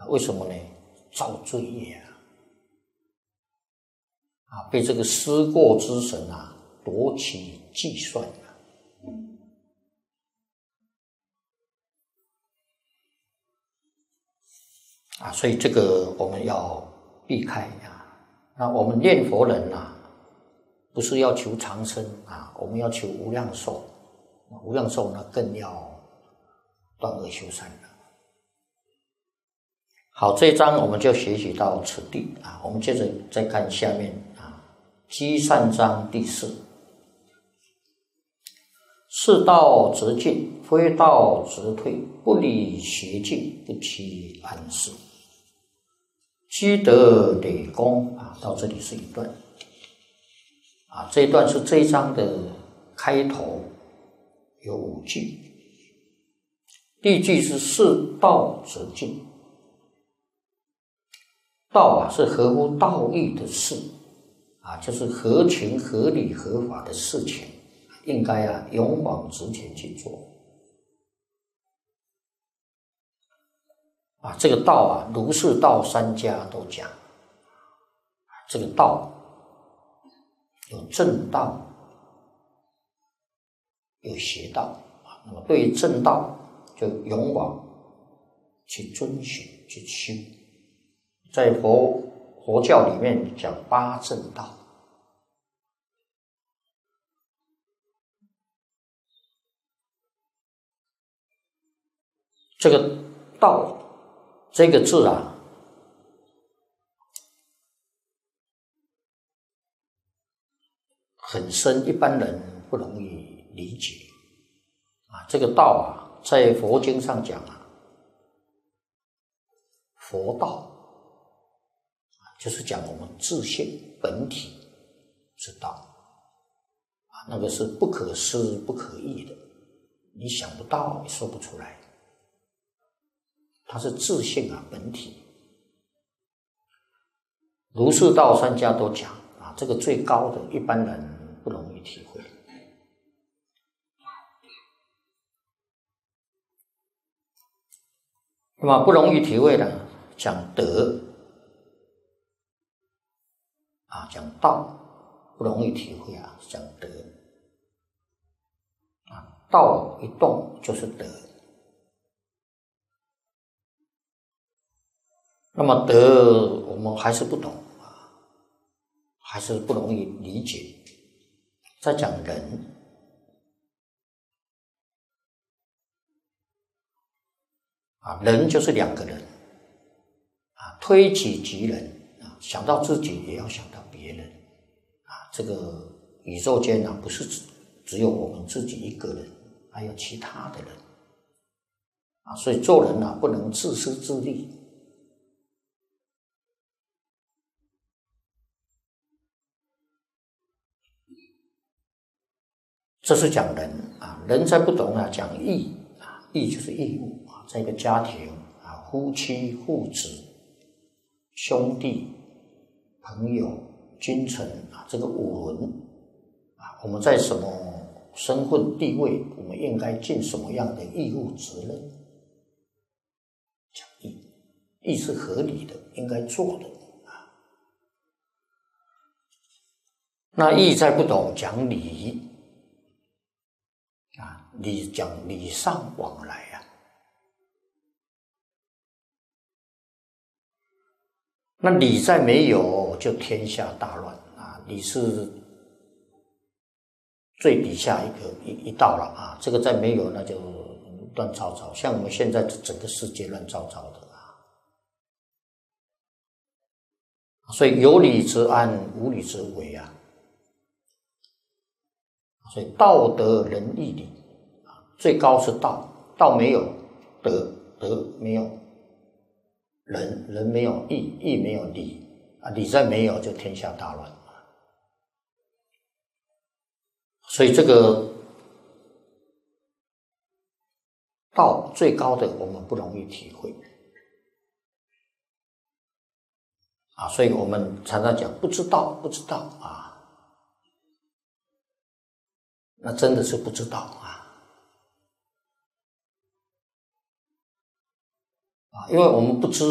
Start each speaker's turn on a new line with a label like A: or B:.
A: 为什么呢？造罪业被这个思过之神夺其计算所以这个我们要避开那我们念佛人不是要求长生我们要求无量寿，无量寿呢更要断恶修善了。好，这一章我们就学习到此地我们接着再看下面积善章第4。是道则进，非道则退，不理邪径，不期安适。积德累功到这里是一段这一段是这一章的开头，有5句。第一句是是道则进，道是合乎道义的事就是合情合理合法的事情，应该勇往直前去做这个道儒释道3家都讲，这个道有正道有邪道那么对于正道就勇往去遵循去修，在佛教里面讲8正道。这个道这个字很深，一般人不容易理解这个道在佛经上讲佛道就是讲我们自性本体之道那个是不可思不可议的，你想不到，你说不出来，它是自性本体。儒释道3家都讲这个最高的一般人不容易体会。那么不容易体会呢，讲德讲道不容易体会讲德道一动就是德。那么德我们还是不懂还是不容易理解。再讲人人就是2个人推己及人想到自己也要想到别人这个宇宙间不是只有我们自己一个人，还有其他的人所以做人不能自私自利。这是讲人人再不懂讲义义就是义务在一个家庭夫妻父子兄弟朋友君臣这个5伦我们在什么身份地位，我们应该尽什么样的义务责任，讲义，义是合理的，应该做的那义再不懂讲礼礼讲礼尚往来那礼再没有，就天下大乱礼是最底下一道了这个再没有，那就乱糟糟，像我们现在整个世界乱糟糟的所以有礼则安，无礼则危所以道德仁义礼最高是道，道没有德，德没有仁，仁没有义，义没有礼礼再没有，就天下大乱所以这个道最高的我们不容易体会所以我们常常讲不知道不知道那真的是不知道因为我们不知